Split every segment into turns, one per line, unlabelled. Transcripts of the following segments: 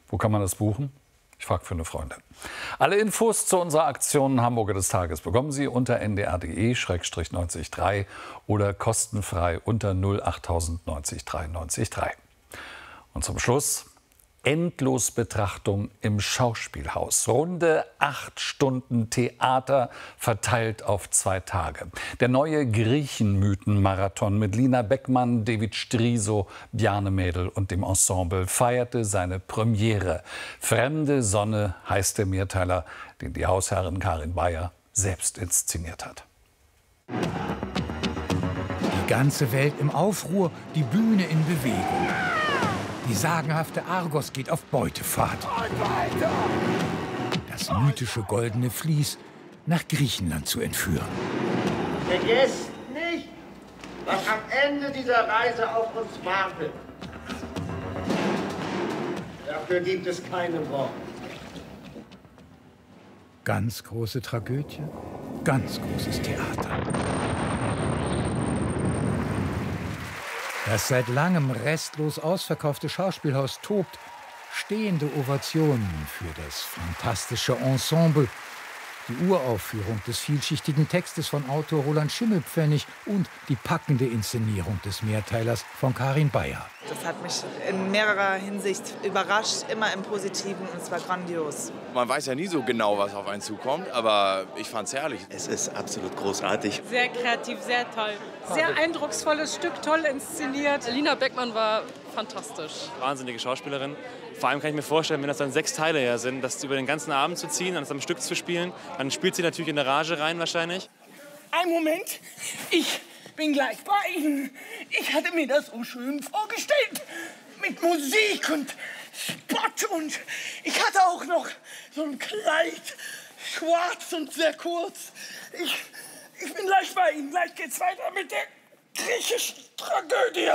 Wo kann man das buchen? Ich frage für eine Freundin. Alle Infos zu unserer Aktion Hamburger des Tages bekommen Sie unter ndr.de/903 oder kostenfrei unter 08000 90 3 90 3. Und zum Schluss Endlosbetrachtung im Schauspielhaus. Runde 8 Stunden Theater verteilt auf 2 Tage. Der neue Griechenmythen-Marathon mit Lina Beckmann, David Striso, Bjarne Mädel und dem Ensemble feierte seine Premiere. Fremde Sonne heißt der Mehrteiler, den die Hausherrin Karin Bayer selbst inszeniert hat.
Die ganze Welt im Aufruhr, die Bühne in Bewegung. Die sagenhafte Argos geht auf Beutefahrt. Das mythische goldene Vlies nach Griechenland zu entführen.
Vergesst nicht, was am Ende dieser Reise auf uns wartet. Dafür gibt es keine Worte.
Ganz große Tragödie, ganz großes Theater. Das seit langem restlos ausverkaufte Schauspielhaus tobt. Stehende Ovationen für das fantastische Ensemble. Die Uraufführung des vielschichtigen Textes von Autor Roland Schimmelpfennig und die packende Inszenierung des Mehrteilers von Karin Bayer.
Das hat mich in mehrerer Hinsicht überrascht, immer im Positiven, und es war grandios.
Man weiß ja nie so genau, was auf einen zukommt, aber ich fand's herrlich.
Es ist absolut großartig.
Sehr kreativ, sehr toll. Sehr eindrucksvolles Stück, toll inszeniert. Lina Beckmann war fantastisch.
Wahnsinnige Schauspielerin. Vor allem kann ich mir vorstellen, wenn das dann 6 Teile ja sind, das über den ganzen Abend zu ziehen, dann das am Stück zu spielen, dann spielt sie natürlich in der Rage rein wahrscheinlich.
Ein Moment, ich bin gleich bei Ihnen. Ich hatte mir das so schön vorgestellt. Mit Musik und Spott und ich hatte auch noch so ein Kleid, schwarz und sehr kurz. Ich bin gleich bei Ihnen. Gleich geht's weiter mit der griechischen Tragödie.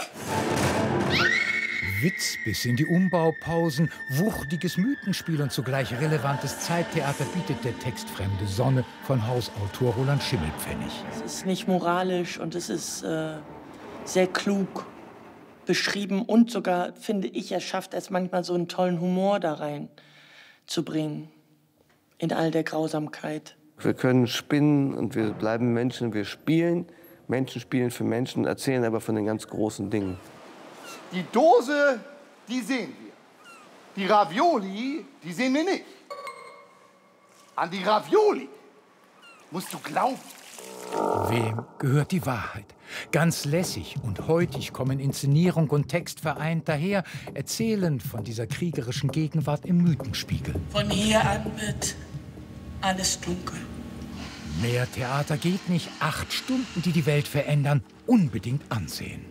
Witz bis in die Umbaupausen, wuchtiges Mythenspiel und zugleich relevantes Zeittheater bietet der Text Fremde Sonne von Hausautor Roland Schimmelpfennig.
Es ist nicht moralisch und es ist sehr klug beschrieben und sogar, finde ich, er schafft es manchmal so einen tollen Humor da rein zu bringen, in all der Grausamkeit.
Wir können spinnen und wir bleiben Menschen, wir spielen. Menschen spielen für Menschen, erzählen aber von den ganz großen Dingen.
Die Dose, die sehen wir. Die Ravioli, die sehen wir nicht. An die Ravioli musst du glauben.
Wem gehört die Wahrheit? Ganz lässig und heutig kommen Inszenierung und Text vereint daher, erzählend von dieser kriegerischen Gegenwart im Mythenspiegel.
Von hier an wird alles dunkel.
Mehr Theater geht nicht. 8 Stunden, die die Welt verändern. Unbedingt ansehen.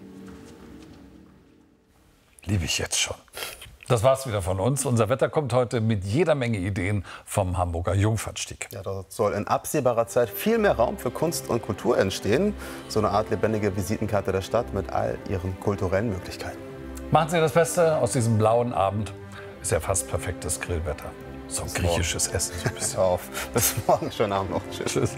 Liebe ich jetzt schon. Das war's wieder von uns. Unser Wetter kommt heute mit jeder Menge Ideen vom Hamburger Jungfernstieg.
Ja, dort soll in absehbarer Zeit viel mehr Raum für Kunst und Kultur entstehen. So eine Art lebendige Visitenkarte der Stadt mit all ihren kulturellen Möglichkeiten.
Machen Sie das Beste aus diesem blauen Abend. Ist ja fast perfektes Grillwetter. So
Bis
griechisches
morgen.
Essen. So ein bisschen.
Hör auf. Bis morgen. Schönen Abend noch. Tschüss.
Tschüss.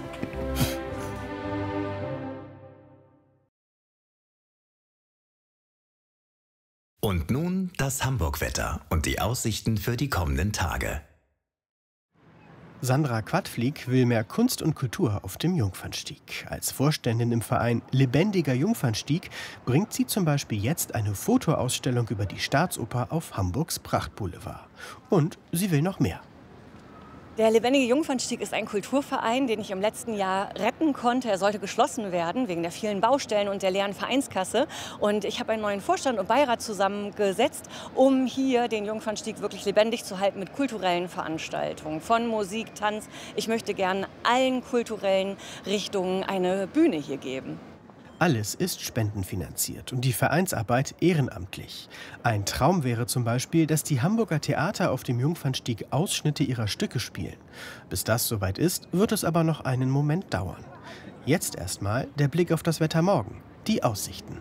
Und nun das Hamburg-Wetter und die Aussichten für die kommenden Tage.
Sandra Quadflieg will mehr Kunst und Kultur auf dem Jungfernstieg. Als Vorständin im Verein Lebendiger Jungfernstieg bringt sie zum Beispiel jetzt eine Fotoausstellung über die Staatsoper auf Hamburgs Prachtboulevard. Und sie will noch mehr.
Der Lebendige Jungfernstieg ist ein Kulturverein, den ich im letzten Jahr retten konnte. Er sollte geschlossen werden wegen der vielen Baustellen und der leeren Vereinskasse. Und ich habe einen neuen Vorstand und Beirat zusammengesetzt, um hier den Jungfernstieg wirklich lebendig zu halten mit kulturellen Veranstaltungen. Von Musik, Tanz. Ich möchte gern allen kulturellen Richtungen eine Bühne hier geben.
Alles ist spendenfinanziert und die Vereinsarbeit ehrenamtlich. Ein Traum wäre zum Beispiel, dass die Hamburger Theater auf dem Jungfernstieg Ausschnitte ihrer Stücke spielen. Bis das soweit ist, wird es aber noch einen Moment dauern. Jetzt erstmal der Blick auf das Wetter morgen, die Aussichten.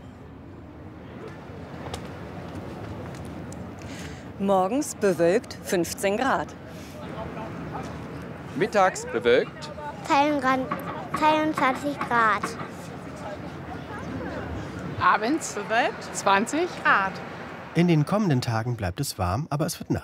Morgens bewölkt 15 Grad.
Mittags bewölkt
23 Grad.
Abends bewölkt 20 Grad.
In den kommenden Tagen bleibt es warm, aber es wird nass.